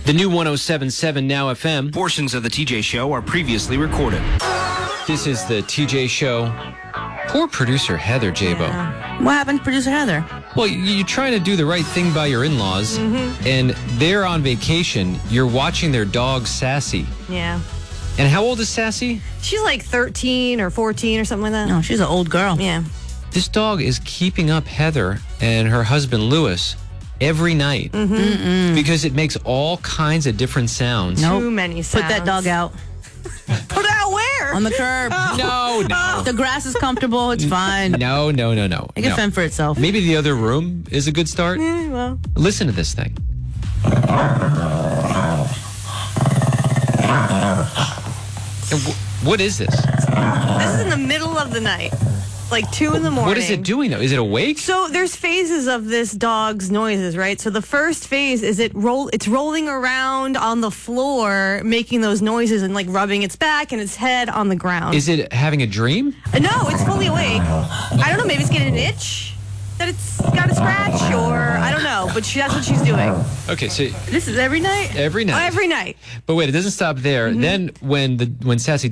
The new 107.7 Now FM. Portions of the TJ Show are previously recorded. This is the TJ Show. Poor producer Heather, Jabo. Yeah. What happened to producer Heather? Well, you're trying to do the right thing by your in-laws, and they're on vacation. You're watching their dog, Sassy. Yeah. And how old is Sassy? She's like 13 or 14 or something like that. No, she's an old girl. Yeah. This dog is keeping up Heather and her husband, Lewis, every night. Because it makes all kinds of different sounds. Nope. Too many sounds. Put that dog out. Put it out where? On the curb. No. The grass is comfortable. It's fine. No. It can fend for itself. Maybe the other room is a good start. Well. Listen to this thing. And what is this? This is in the middle of the night. Like 2 in the morning. What is it doing, though? Is it awake? So there's phases of this dog's noises, right? So the first phase is it's rolling around on the floor, making those noises and like rubbing its back and its head on the ground. Is it having a dream? No, it's fully awake. I don't know, maybe it's getting an itch that it's got a scratch, or I don't know, but that's what she's doing. Okay, so This is every night? every night. Oh, every night. But wait, it doesn't stop there. Then when Sassy